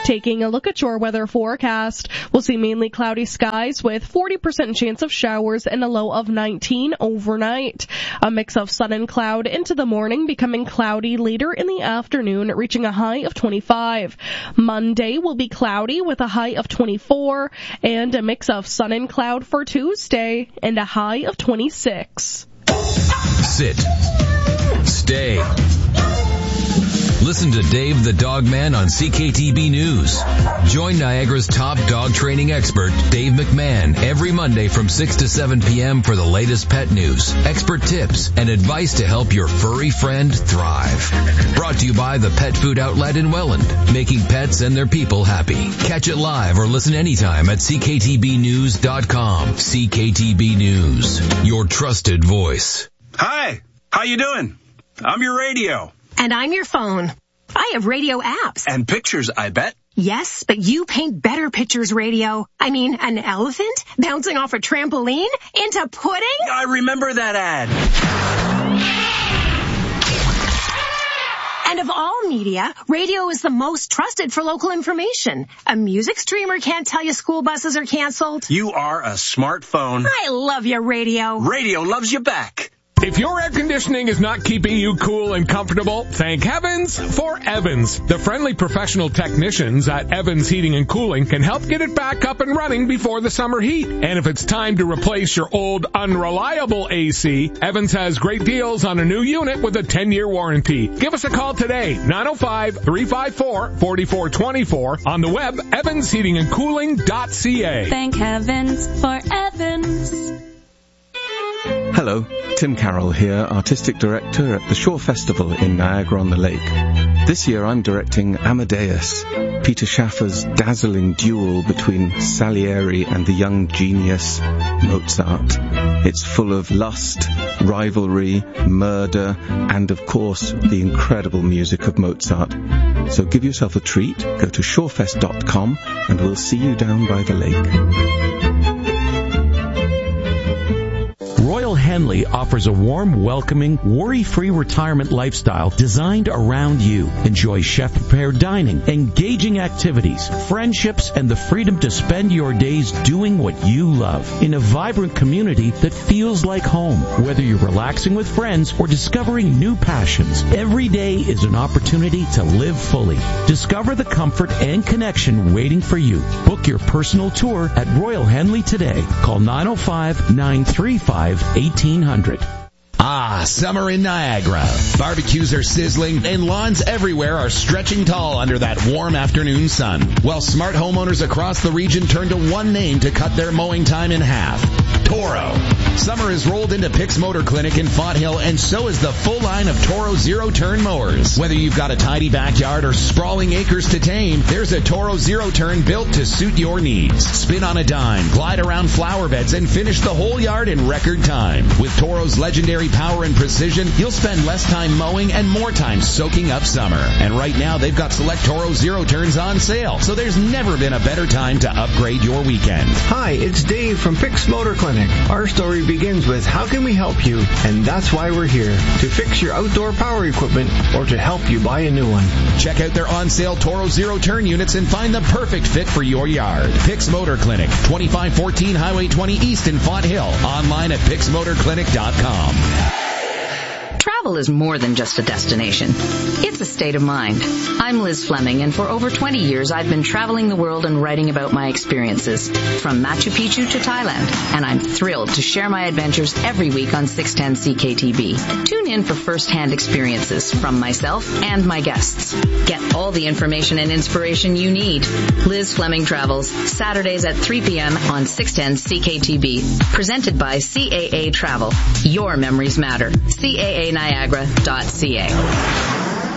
Taking a look at your weather forecast, we'll see mainly cloudy skies with 40% chance of showers and a low of 19 overnight. A mix of sun and cloud into the morning, becoming cloudy later in the afternoon, reaching a high of 25. Monday will be cloudy with a high of 24 and a mix of sun and cloud for Tuesday and a high of 26. Sit. Stay. Listen to Dave the Dog Man on CKTB News. Join Niagara's top dog training expert, Dave McMahon, every Monday from 6 to 7 p.m. for the latest pet news, expert tips, and advice to help your furry friend thrive. Brought to you by the Pet Food Outlet in Welland, making pets and their people happy. Catch it live or listen anytime at CKTBnews.com. CKTB News, your trusted voice. Hi, how you doing? I'm your radio. And I'm your phone. I have radio apps. And pictures, I bet. Yes, but you paint better pictures, radio. I mean, an elephant bouncing off a trampoline into pudding? I remember that ad. And of all media, radio is the most trusted for local information. A music streamer can't tell you school buses are canceled. You are a smartphone. I love you, radio. Radio loves you back. If your air conditioning is not keeping you cool and comfortable, thank heavens for Evans. The friendly professional technicians at Evans Heating and Cooling can help get it back up and running before the summer heat. And if it's time to replace your old unreliable AC, Evans has great deals on a new unit with a 10-year warranty. Give us a call today, 905-354-4424, on the web, evansheatingandcooling.ca. Thank heavens for Evans. Hello, Tim Carroll here, Artistic Director at the Shore Festival in Niagara-on-the-Lake. This year I'm directing Amadeus, Peter Schaffer's dazzling duel between Salieri and the young genius Mozart. It's full of lust, rivalry, murder, and of course the incredible music of Mozart. So give yourself a treat, go to shorefest.com and we'll see you down by the lake. Royal Henley offers a warm, welcoming, worry-free retirement lifestyle designed around you. Enjoy chef-prepared dining, engaging activities, friendships, and the freedom to spend your days doing what you love in a vibrant community that feels like home. Whether you're relaxing with friends or discovering new passions, every day is an opportunity to live fully. Discover the comfort and connection waiting for you. Book your personal tour at Royal Henley today. Call 905-935-1800. Ah, summer in Niagara. Barbecues are sizzling and lawns everywhere are stretching tall under that warm afternoon sun. While smart homeowners across the region turn to one name to cut their mowing time in half. Toro. Summer has rolled into Pick's Motor Clinic in Fonthill, and so is the full line of Toro zero-turn mowers. Whether you've got a tidy backyard or sprawling acres to tame, there's a Toro zero-turn built to suit your needs. Spin on a dime, glide around flower beds, and finish the whole yard in record time. With Toro's legendary power and precision, you'll spend less time mowing and more time soaking up summer. And right now, they've got select Toro zero-turns on sale, so there's never been a better time to upgrade your weekend. Hi, it's Dave from Pick's Motor Clinic. Our story begins with how can we help you, and that's why we're here, to fix your outdoor power equipment or to help you buy a new one. Check out their on-sale Toro zero-turn units and find the perfect fit for your yard. Pick's Motor Clinic, 2514 Highway 20 East in Fonthill. Online at picksmotorclinic.com. Travel is more than just a destination. It's a state of mind. I'm Liz Fleming, and for over 20 years I've been traveling the world and writing about my experiences, from Machu Picchu to Thailand, and I'm thrilled to share my adventures every week on 610 CKTB. Tune in for first-hand experiences from myself and my guests. Get all the information and inspiration you need. Liz Fleming Travels, Saturdays at 3 p.m. on 610 CKTB. Presented by CAA Travel. Your memories matter. CAANiagara.ca.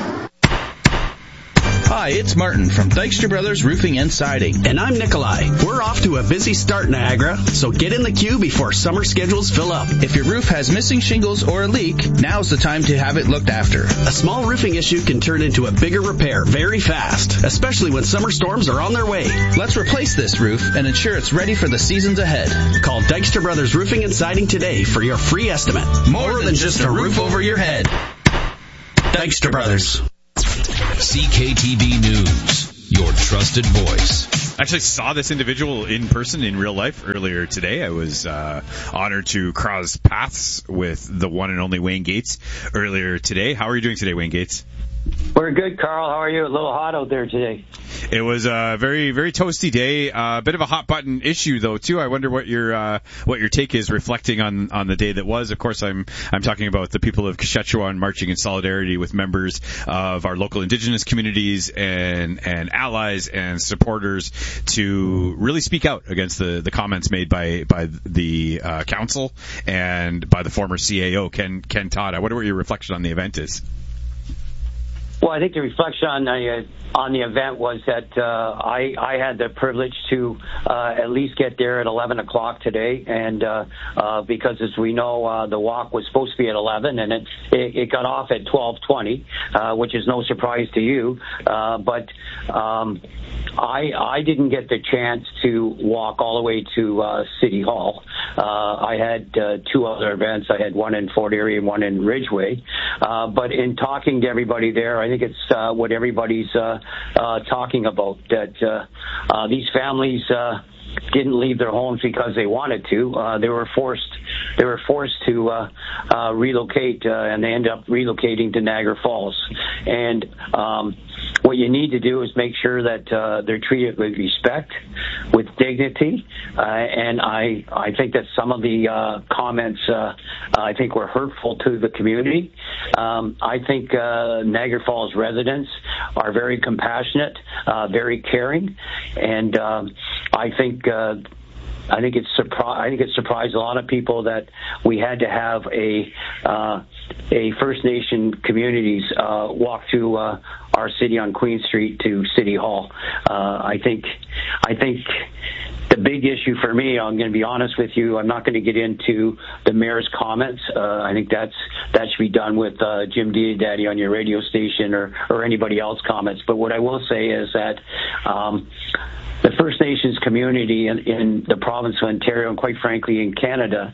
Hi, it's Martin from Dykstra Brothers Roofing and Siding. And I'm Nikolai. We're off to a busy start, Niagara, so get in the queue before summer schedules fill up. If your roof has missing shingles or a leak, now's the time to have it looked after. A small roofing issue can turn into a bigger repair very fast, especially when summer storms are on their way. Let's replace this roof and ensure it's ready for the seasons ahead. Call Dykstra Brothers Roofing and Siding today for your free estimate. More than just a roof over your head. Dykstra Brothers. CKTB News. your trusted voice. I actually saw this individual in person in real life earlier today. I was honored to cross paths with the one and only Wayne Gates earlier today. How are you doing today, Wayne Gates? We're good, Carl. How are you? A little hot out there today. It was a very, very toasty day. A bit of a hot button issue, though, too. I wonder what your take is, reflecting on the day that was. Of course, I'm talking about the people of Kashechewan marching in solidarity with members of our local Indigenous communities and allies and supporters to really speak out against the comments made by the council and by the former CAO, Ken Todd. I wonder what your reflection on the event is. Well, I think the reflection on the event was that I had the privilege to at least get there at 11 o'clock today, and because, as we know, the walk was supposed to be at 11, and it got off at 12:20, which is no surprise to you. But I didn't get the chance to walk all the way to City Hall. I had two other events. I had one in Fort Erie and one in Ridgeway. But in talking to everybody there, I think it's what everybody's talking about, that these families didn't leave their homes because they wanted to. They were forced to relocate, and they ended up relocating to Niagara Falls. And what you need to do is make sure that they're treated with respect, with dignity, and I think that some of the comments I think were hurtful to the community. I think Niagara Falls residents are very compassionate, very caring, and I think it surprised a lot of people that we had to have a First Nation communities walk through our city on Queen Street to City Hall. I think the big issue for me, I'm going to be honest with you, I'm not going to get into the mayor's comments. I think that should be done with Jim Diodati on your radio station or anybody else's comments. But what I will say is that the First Nations community in the province of Ontario, and quite frankly in Canada,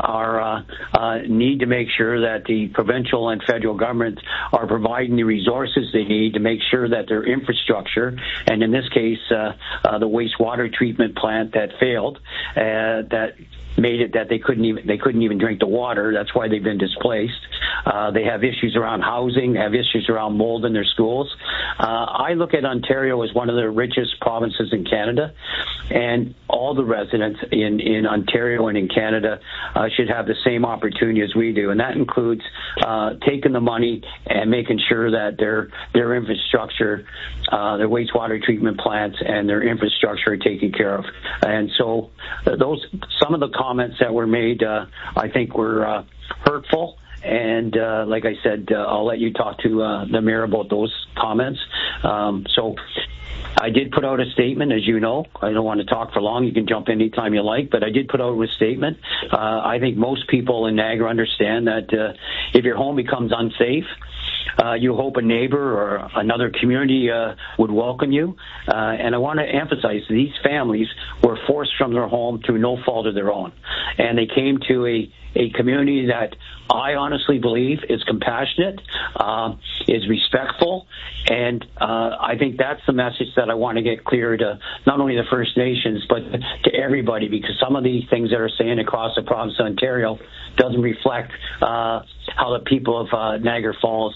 need to make sure that the provincial and federal governments are providing the resources they need to make sure that their infrastructure, and in this case the wastewater treatment plant that failed, that made it that they couldn't even drink the water. That's why they've been displaced. They have issues around housing. They have issues around mold in their schools. I look at Ontario as one of the richest provinces in Canada, and all the residents in Ontario and in Canada should have the same opportunity as we do, and that includes taking the money and making sure that their infrastructure, their wastewater treatment plants, and their infrastructure are taken care of. And so some of the comments that were made, I think, were hurtful. And like I said, I'll let you talk to the mayor about those comments. So I did put out a statement, as you know. I don't want to talk for long. You can jump in anytime you like, but I did put out a statement. I think most people in Niagara understand that if your home becomes unsafe, you hope a neighbor or another community would welcome you. And I want to emphasize these families were forced from their home through no fault of their own. And they came to a community that I honestly believe is compassionate, is respectful, and I think that's the message that I want to get clear to not only the First Nations, but to everybody, because some of these things that are saying across the province of Ontario doesn't reflect how the people of Niagara Falls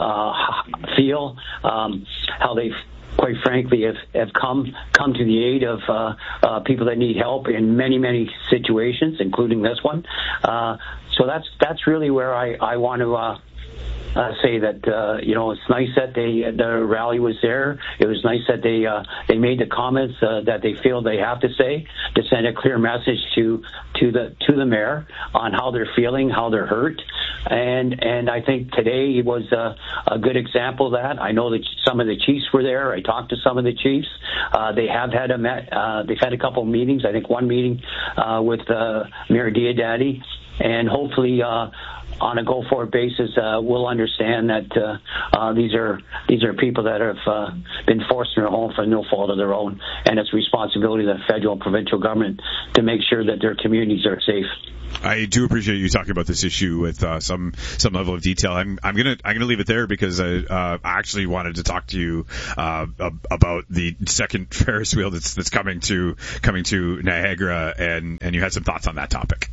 feel, how they've quite frankly have come to the aid of people that need help in many situations, including this one. So that's really where I want to say that it's nice that the rally was there. It was nice that they made the comments that they feel they have to say to send a clear message to the mayor on how they're feeling, how they're hurt, and I think today was a good example of that. I know that some of the chiefs were there. I talked to some of the chiefs. They have had they've had a couple of meetings. I think one meeting with Mayor Diodati, and hopefully on a go-forward basis, will understand that these are people that have been forced in their home for no fault of their own, and it's responsibility of the federal and provincial government to make sure that their communities are safe. I do appreciate you talking about this issue with some level of detail. I'm gonna leave it there because I actually wanted to talk to you about the second Ferris wheel that's coming to Niagara, and you had some thoughts on that topic.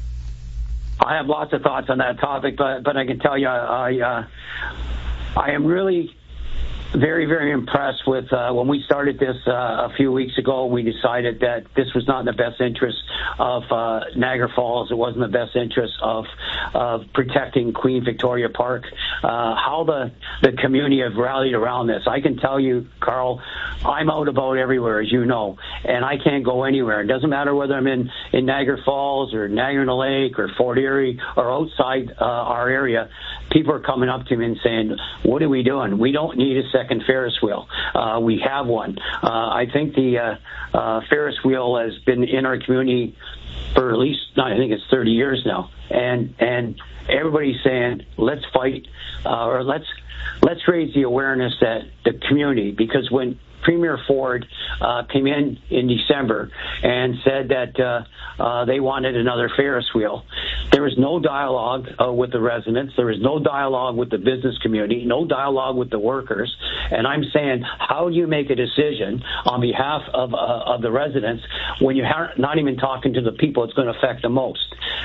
I have lots of thoughts on that topic, but I can tell you I am really very, very impressed with when we started this a few weeks ago. We decided that this was not in the best interest of Niagara Falls. It wasn't in the best interest of protecting Queen Victoria Park. How the community have rallied around this. I can tell you, Carl, I'm out about everywhere, as you know, and I can't go anywhere. It doesn't matter whether I'm in Niagara Falls or Niagara-on-the-Lake or Fort Erie or outside our area. People are coming up to me and saying, what are we doing? We don't need a second Ferris wheel. We have one. I think the Ferris wheel has been in our community for at least, I think it's 30 years now. And everybody's saying, let's fight, or let's raise the awareness that the community, because when Premier Ford came in December and said that they wanted another Ferris wheel, there was no dialogue with the residents. There was no dialogue with the business community, no dialogue with the workers. And I'm saying, how do you make a decision on behalf of the residents when you're not even talking to the people it's going to affect the most?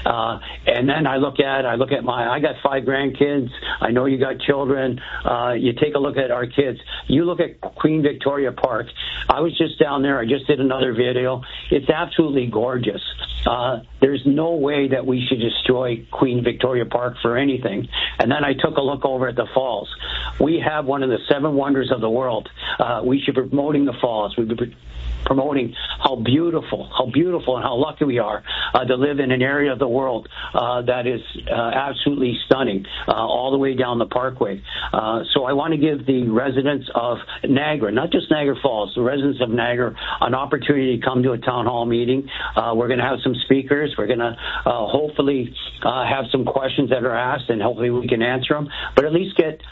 And then I look at I got 5 grandkids. I know you got children. You take a look at our kids. You look at Queen Victoria Park. I was just down there. I just did another video. It's absolutely gorgeous. There's no way that we should destroy Queen Victoria Park for anything. And then I took a look over at the falls. We have one of the 7 wonders of the world. We should be promoting the falls. We should be promoting how beautiful and how lucky we are to live in an area of the world that is absolutely stunning all the way down the parkway. So I want to give the residents of Niagara, not just Niagara Falls, the residents of Niagara, an opportunity to come to a town hall meeting. We're going to have some speakers. We're going to hopefully have some questions that are asked, and hopefully we can answer them, but at least get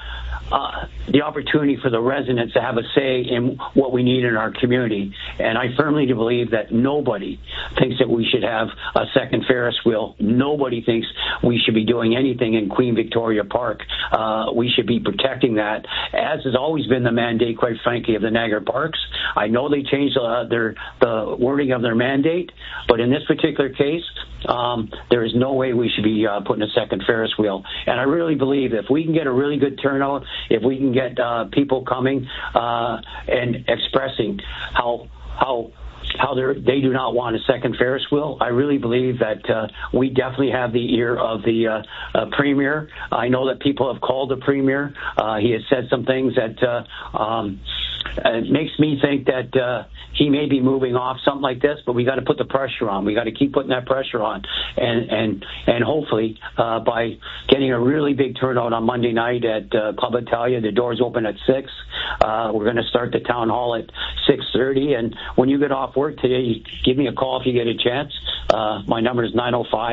the opportunity for the residents to have a say in what we need in our community. And I firmly believe that nobody thinks that we should have a second Ferris wheel. Nobody thinks we should be doing anything in Queen Victoria Park. We should be protecting that, as has always been the mandate, quite frankly, of the Niagara Parks. I know they changed the wording of their mandate, but in this particular case, there is no way we should be putting a second Ferris wheel. And I really believe if we can get a really good turnout, if we can get people coming and expressing how they do not want a second Ferris wheel, I really believe that we definitely have the ear of the Premier. I know that people have called the Premier. He has said some things that it makes me think that he may be moving off something like this, but we got to put the pressure on. We got to keep putting that pressure on, and hopefully by getting a really big turnout on Monday night at Club Italia. The doors open at 6. We're going to start the town hall at 6:30, and when you get off work today, give me a call if you get a chance. My number is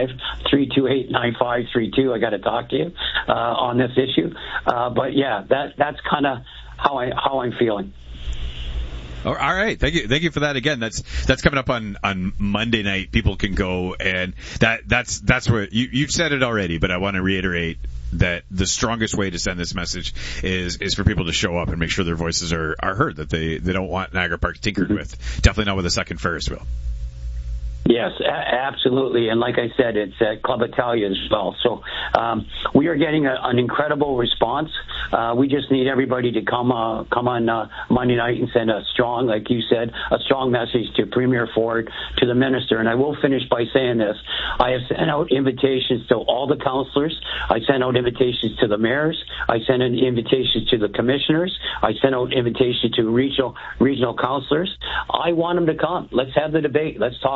905-328-9532. I got to talk to you on this issue, but yeah, that's kind of how I'm feeling. All right, thank you for that. Again, that's coming up on Monday night. People can go, and that's where you've said it already, but I want to reiterate that the strongest way to send this message is for people to show up and make sure their voices are heard, that they don't want Niagara Park tinkered with. Definitely not with a second Ferris wheel. Yes, absolutely. And like I said, it's at Club Italia as well. So we are getting an incredible response. We just need everybody to come on Monday night and send a strong, like you said, a strong message to Premier Ford, to the Minister. And I will finish by saying this. I have sent out invitations to all the councillors. I sent out invitations to the mayors. I sent out invitations to the commissioners. I sent out invitations to regional councillors. I want them to come. Let's have the debate. Let's talk about it.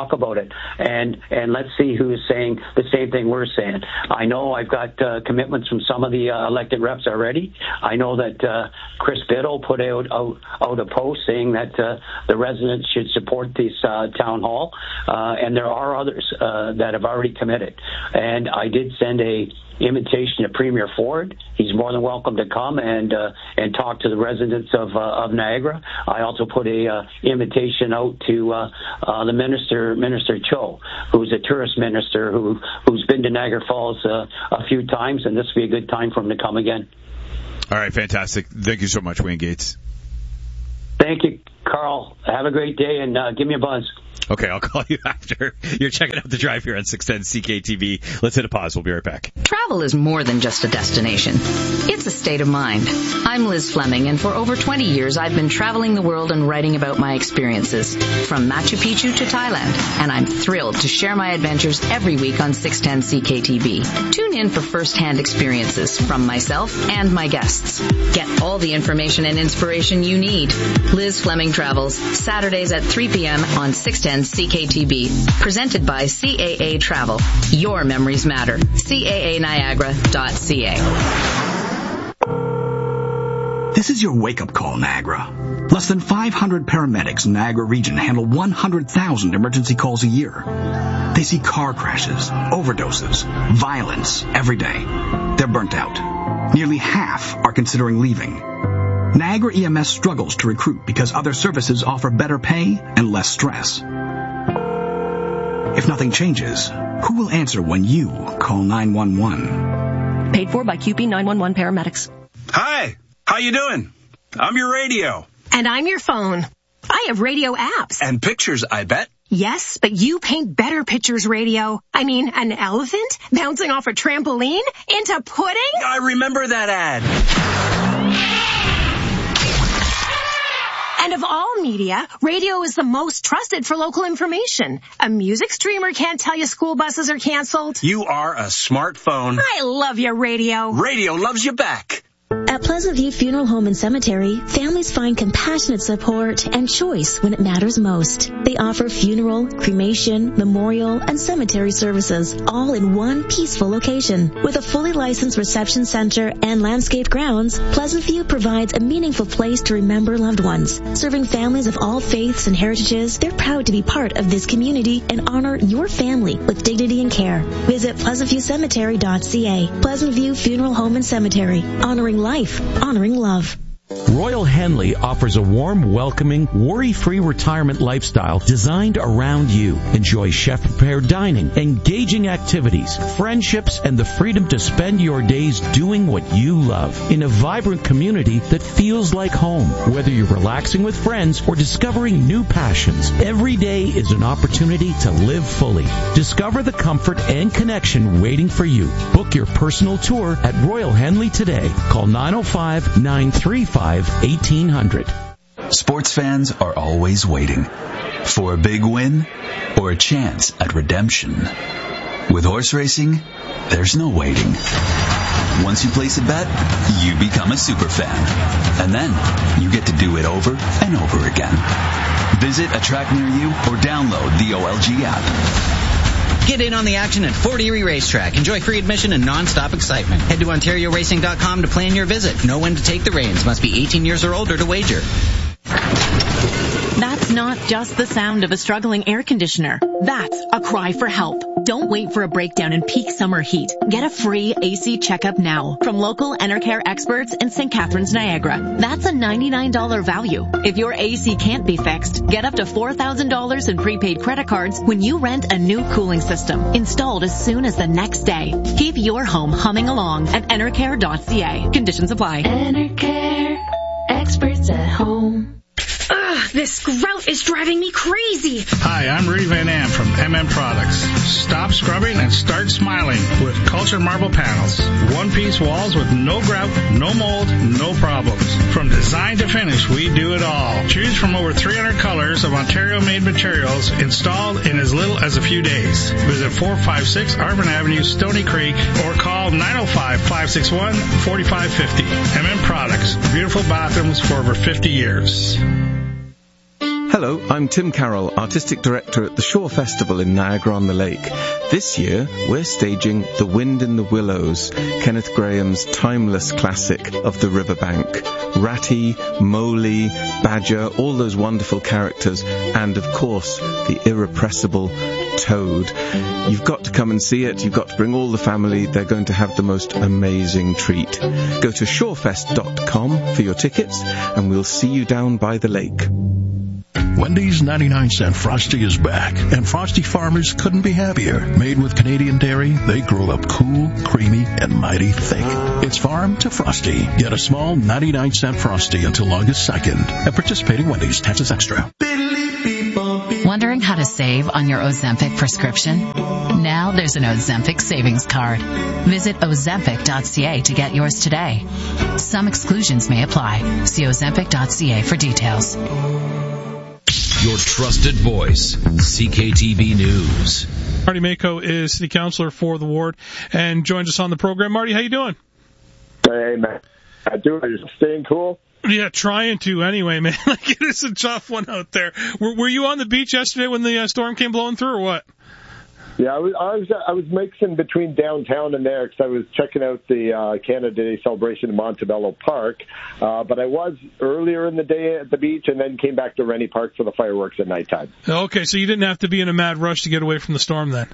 it. And let's see who is saying the same thing we're saying. I know I've got commitments from some of the elected reps already. I know that Chris Biddle put out a post saying that the residents should support this town hall, and there are others that have already committed. And I did send a invitation to Premier Ford. He's more than welcome to come and talk to the residents of Niagara. I also put a invitation out to the Minister Cho, who's a tourist minister who's been to Niagara Falls a few times, and this will be a good time for him to come again. All right, fantastic. Thank you so much, Wayne Gates. Thank you, Carl. Have a great day, and give me a buzz. Okay, I'll call you after. You're checking out the drive here on 610 CKTB. Let's hit a pause. We'll be right back. Travel is more than just a destination. It's a state of mind. I'm Liz Fleming, and for over 20 years, I've been traveling the world and writing about my experiences, from Machu Picchu to Thailand, and I'm thrilled to share my adventures every week on 610 CKTB. Tune in for first-hand experiences from myself and my guests. Get all the information and inspiration you need. Liz Fleming Travels, Saturdays at 3 p.m. on 610 CKTB. Presented by CAA Travel. Your memories matter. CAANiagara.ca. This is your wake-up call, Niagara. Less than 500 paramedics in Niagara region handle 100,000 emergency calls a year. They see car crashes, overdoses, violence every day. They're burnt out. Nearly half are considering leaving. Niagara EMS struggles to recruit because other services offer better pay and less stress. If nothing changes, who will answer when you call 911? Paid for by QP 911 paramedics. Hi, how you doing? I'm your radio. And I'm your phone. I have radio apps. And pictures, I bet. Yes, but you paint better pictures, radio. I mean, an elephant bouncing off a trampoline into pudding? I remember that ad. And of all media, radio is the most trusted for local information. A music streamer can't tell you school buses are canceled. You are a smartphone. I love your radio. Radio loves you back. At Pleasant View Funeral Home and Cemetery, families find compassionate support and choice when it matters most. They offer funeral, cremation, memorial, and cemetery services, all in one peaceful location. With a fully licensed reception center and landscaped grounds, Pleasant View provides a meaningful place to remember loved ones. Serving families of all faiths and heritages, they're proud to be part of this community and honor your family with dignity and care. Visit pleasantviewcemetery.ca. Pleasant View Funeral Home and Cemetery, honoring life, honoring love. Royal Henley offers a warm, welcoming, worry-free retirement lifestyle designed around you. Enjoy chef-prepared dining, engaging activities, friendships, and the freedom to spend your days doing what you love in a vibrant community that feels like home. Whether you're relaxing with friends or discovering new passions, every day is an opportunity to live fully. Discover the comfort and connection waiting for you. Book your personal tour at Royal Henley today. Call 905-935-1800. Sports fans are always waiting for a big win or a chance at redemption. With horse racing, there's no waiting. Once you place a bet, you become a super fan. And then you get to do it over and over again. Visit a track near you or download the OLG app. Get in on the action at Fort Erie Racetrack. Enjoy free admission and non-stop excitement. Head to OntarioRacing.com to plan your visit. Know when to take the reins. Must be 18 years or older to wager. That's not just the sound of a struggling air conditioner. That's a cry for help. Don't wait for a breakdown in peak summer heat. Get a free AC checkup now from local Enercare experts in St. Catharines, Niagara. That's a $99 value. If your AC can't be fixed, get up to $4,000 in prepaid credit cards when you rent a new cooling system, installed as soon as the next day. Keep your home humming along at enercare.ca. Conditions apply. Enercare, experts at home. Ugh, this grout is driving me crazy. Hi, I'm Rudy Van Am from MM Products. Stop scrubbing and start smiling with Cultured Marble Panels. One-piece walls with no grout, no mold, no problems. From design to finish, we do it all. Choose from over 300 colors of Ontario-made materials installed in as little as a few days. Visit 456 Arvin Avenue, Stony Creek, or call 905-561-4550. MM Products. Beautiful bathrooms for over 50 years. Hello, I'm Tim Carroll, Artistic Director at the Shore Festival in Niagara-on-the-Lake. This year, we're staging The Wind in the Willows, Kenneth Grahame's timeless classic of the riverbank. Ratty, Mowgli, Badger, all those wonderful characters, and of course, the irrepressible Toad. You've got to come and see it. You've got to bring all the family. They're going to have the most amazing treat. Go to shorefest.com for your tickets, and we'll see you down by the lake. Wendy's 99-cent Frosty is back, and Frosty farmers couldn't be happier. Made with Canadian dairy, they grow up cool, creamy, and mighty thick. It's farm to Frosty. Get a small 99-cent Frosty until August 2nd at participating Wendy's. Taxes extra. Wondering how to save on your Ozempic prescription? Now there's an Ozempic savings card. Visit Ozempic.ca to get yours today. Some exclusions may apply. See Ozempic.ca for details. Your trusted voice, CKTB News. Marty Mako is city councilor for the ward and joins us on the program. Marty, how you doing? Hey, man. I do. Just staying cool. Yeah, trying to anyway, man. Like, it is a tough one out there. Were you on the beach yesterday when the storm came blowing through, or what? Yeah, I was mixing between downtown and there because I was checking out the Canada Day celebration in Montebello Park. But I was earlier in the day at the beach and then came back to Rennie Park for the fireworks at nighttime. Okay, so you didn't have to be in a mad rush to get away from the storm then?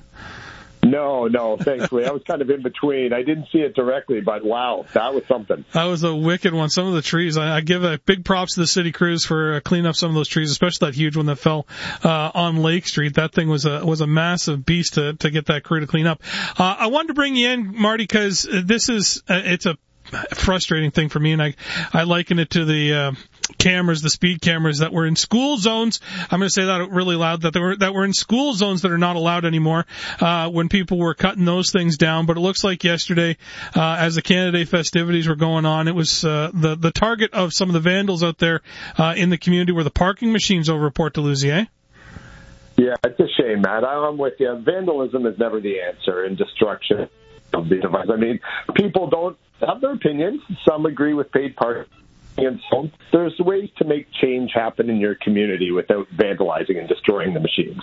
No, thankfully. I was kind of in between. I didn't see it directly, but wow, that was something. That was a wicked one. Some of the trees, I give a big props to the city crews for cleaning up some of those trees, especially that huge one that fell on Lake Street. That thing was a massive beast to get that crew to clean up. I wanted to bring you in, Marty, because it's a frustrating thing for me, and I liken it to the cameras, the speed cameras that were in school zones. I'm going to say that really loud, that were in school zones that are not allowed anymore when people were cutting those things down. But it looks like yesterday, as the Canada Day festivities were going on, it was the target of some of the vandals out there in the community were the parking machines over at Port Dalhousie, eh? Yeah, it's a shame, Matt. I'm with you. Vandalism is never the answer in destruction of these devices. I mean, people don't have their opinions. Some agree with paid parking. And so there's ways to make change happen in your community without vandalizing and destroying the machines.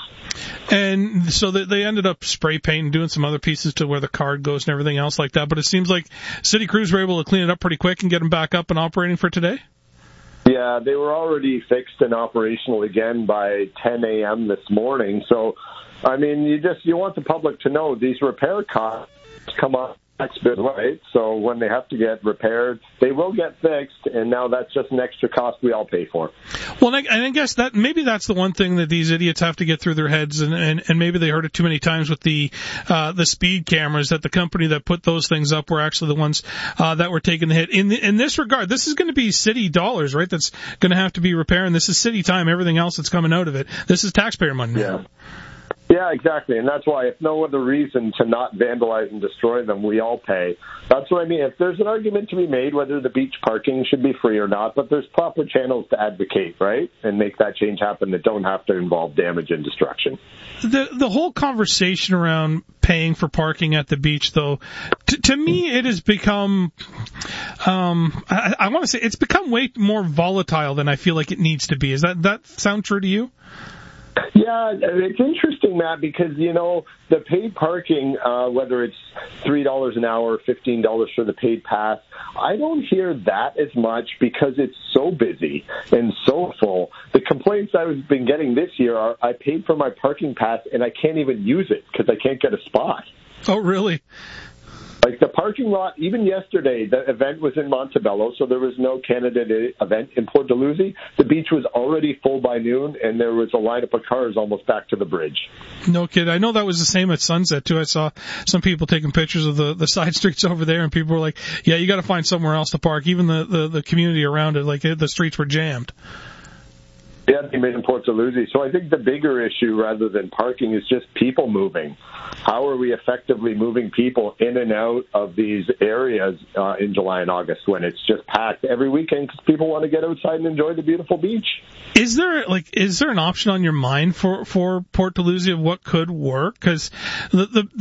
And so they ended up spray painting, doing some other pieces to where the card goes and everything else like that. But it seems like city crews were able to clean it up pretty quick and get them back up and operating for today? Yeah, they were already fixed and operational again by 10 a.m. this morning. So, I mean, you want the public to know these repair costs come up. Right? So when they have to get repaired, they will get fixed, and now that's just an extra cost we all pay for. Well, and I guess that maybe that's the one thing that these idiots have to get through their heads, and maybe they heard it too many times with the speed cameras, that the company that put those things up were actually the ones that were taking the hit. In this regard, this is going to be city dollars, right? That's going to have to be repaired, and this is city time. Everything else that's coming out of it, this is taxpayer money. Yeah. Yeah, exactly. And that's why, if no other reason to not vandalize and destroy them, we all pay. That's what I mean. If there's an argument to be made whether the beach parking should be free or not, but there's proper channels to advocate, right, and make that change happen that don't have to involve damage and destruction. The whole conversation around paying for parking at the beach, though, to me it has become, I want to say, it's become way more volatile than I feel like it needs to be. Is that sound true to you? Yeah, it's interesting, Matt, because, the paid parking, whether it's $3 an hour, $15 for the paid pass, I don't hear that as much because it's so busy and so full. The complaints I've been getting this year are I paid for my parking pass and I can't even use it because I can't get a spot. Oh, really? Like the parking lot, even yesterday, the event was in Montebello, so there was no Canada Day event in Port Dalhousie. The beach was already full by noon, and there was a lineup of cars almost back to the bridge. No kid. I know that was the same at Sunset, too. I saw some people taking pictures of the side streets over there, and people were like, yeah, you got to find somewhere else to park. Even the community around it, like the streets were jammed. Yeah, they made in Port Dalhousie. So I think the bigger issue, rather than parking, is just people moving. How are we effectively moving people in and out of these areas in July and August when it's just packed every weekend because people want to get outside and enjoy the beautiful beach? Is there an option on your mind for Port Dalhousie of what could work? Because the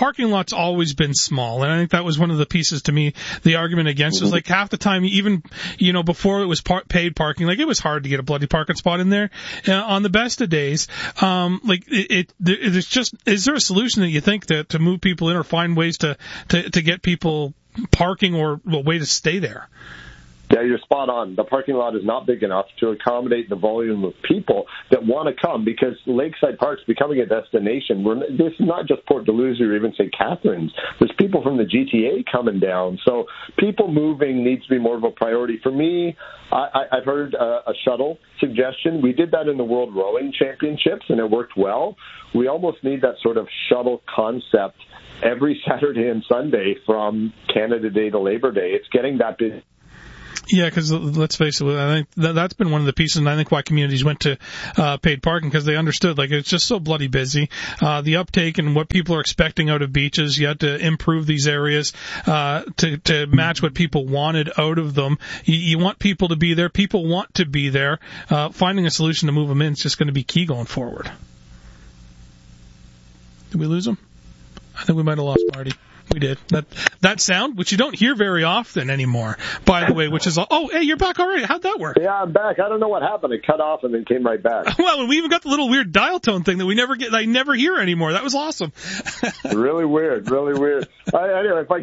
parking lot's always been small, and I think that was one of the pieces to me. The argument against was like half the time, even before it was paid parking, like it was hard to get a bloody parking spot in there on the best of days. There's just, is there a solution that you think to move people in or find ways to get people parking or a way to stay there? Yeah, you're spot on. The parking lot is not big enough to accommodate the volume of people that want to come, because Lakeside Park's becoming a destination. This is not just Port Dalhousie or even St. Catharines. There's people from the GTA coming down. So people moving needs to be more of a priority. For me, I've heard a shuttle suggestion. We did that in the World Rowing Championships, and it worked well. We almost need that sort of shuttle concept every Saturday and Sunday from Canada Day to Labor Day. It's getting that busy. Yeah, because let's face it, I think that's been one of the pieces, and I think why communities went to paid parking, because they understood, like, it's just so bloody busy. The uptake and what people are expecting out of beaches, you had to improve these areas to match what people wanted out of them. You want people to be there. People want to be there. Finding a solution to move them in is just going to be key going forward. Did we lose him? I think we might have lost Marty. We did. That sound, which you don't hear very often anymore, by the way, which is, oh, hey, you're back already. How'd that work? Yeah, I'm back. I don't know what happened. It cut off and then came right back. Well, and we even got the little weird dial tone thing that I never hear anymore. That was awesome. Really weird. Anyway, if I